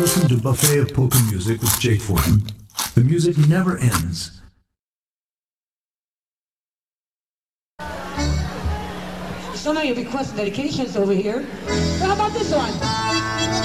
listen to Buffet of Polka Music with Jake Fortin. The music never ends. So many requests and dedications over here. How about this one?